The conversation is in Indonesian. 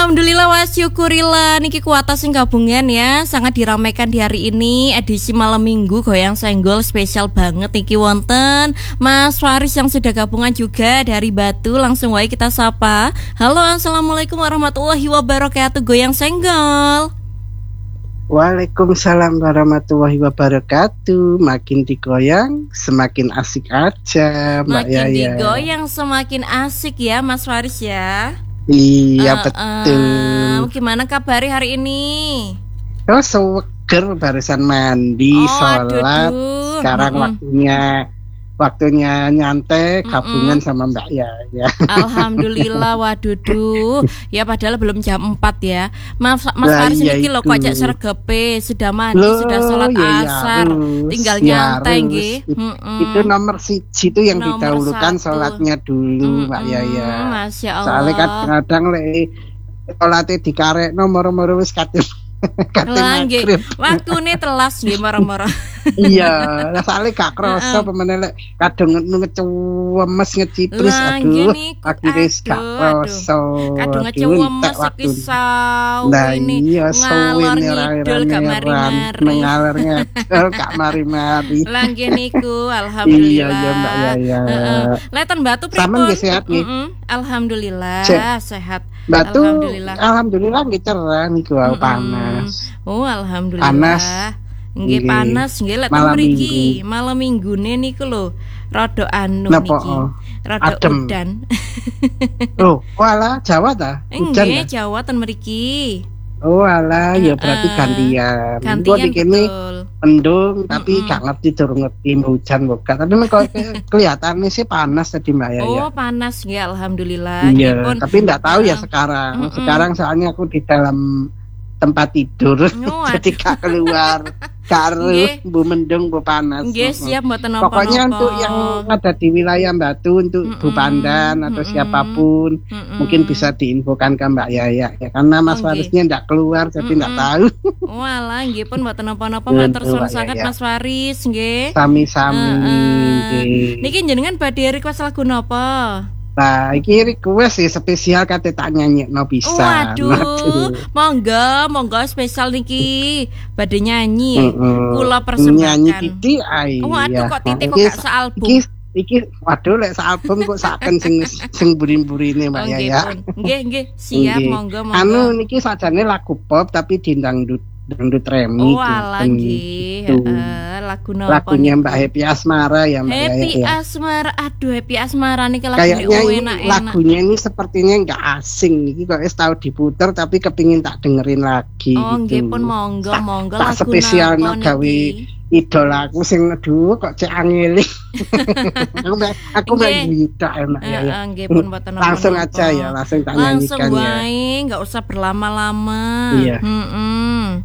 Alhamdulillah wa syukurillah niki kuota sing gabungan ya sangat diramaikan di hari ini edisi malam minggu goyang senggol spesial banget niki wonten Mas Faris yang sudah gabungan juga dari Batu. Langsung wae kita sapa. Halo, assalamualaikum warahmatullahi wabarakatuh goyang senggol. Waalaikumsalam warahmatullahi wabarakatuh. Makin digoyang semakin asik aja Mbak Yaya. Makin digoyang semakin asik ya Mas Faris ya. Iya betul. Gimana kabar hari ini? Oh seger barusan mandi, sholat. Sekarang waktunya nyantai gabungan sama Mbak Yaya. Alhamdulillah waduh. Ya padahal belum jam 4 ya. Mas Faris ini lho kok ajak sergepe, sudah mandi, sudah sholat asar, tinggal nyantai nggih. Itu nomor 1 itu yang didahulukan sholatnya dulu Mbak Yaya. Masya Allah. Soalnya kadang sholatnya dikarek nomor wis kadung nggih. Waktune telas nggih moro-moro. Iya, soalnya gak kroso pemene lek kadung ngecewemes ngeciprus aduh. Akhire gak kroso. Kadung ngecewemes iki ini. Iya, ngalor ngidul gak mari-mari. Ngalor ngidul gak mari-mari. Lah nggih niku alhamdulillah. Iya Mbak Yaya. Leten Batu pripun? Sampeyan nggih sehat nggih? Alhamdulillah sehat. Batu alhamdulillah nggih cerah niku panas. Oh alhamdulillah. Panas. Nggih panas nggih lek mriki malam minggune niku lho rada anu niki. Rada udan. Oh, walah Jawa ta? Hujan. Nggih, Jawa ten mriki. Oh alah, ya berarti gantian. Gua dikene mendung tapi gak ngerti durung ngerti hujan kok. Tapi kok kelihatannya sih panas tadi Mbak Yaya. Oh, panas ya alhamdulillah. Iya, tapi enggak tahu ya sekarang. Sekarang soalnya aku di dalam tempat tidur. Jadi gak keluar. Karo bu mendung bu panas. Nggih, siap mboten napa-napa. Pokoknya untuk yang ada di wilayah Batu untuk Bu Pandan atau siapapun mungkin bisa diinfokan ke Mbak Yaya ya karena Mas Farisnya ndak keluar jadi ndak tahu. Walah nggih pun mboten napa-napa matur suwun sanget Mas Faris nggih. Sami-sami. Niki jenengan badhe request lagu napa? Nah, iki request sih spesial kate tak nyanyekno bisa. Waduh, monggo spesial niki badhe nyanyi. Kula persembahkan. Nyanyi Titi ai. Waduh kok Titi kok gak sealbum. Iki waduh lek sealbum kok saken sing burin-burine Mbak Yaya. Nggih, siap monggo. Anu niki sajane lagu pop tapi dangdut remi. Oh lagi lagu napa? Lagunya Mbak Happy Asmara ya Mbak Happy Yaya. Asmara, aduh Happy Asmara nih kayaknya lagunya ini sepertinya nggak asing nih kok tahu diputer tapi kepingin tak dengerin lagi. Oh gitu. nggih pun monggo tak spesial gawe idolaku sing aduh kok cek angel. aku main gitar enak ya. Nggih pun mboten napa. Langsung aja ya, langsung tak nyanyikan ya. Langsung wae, enggak usah berlama-lama. Iya.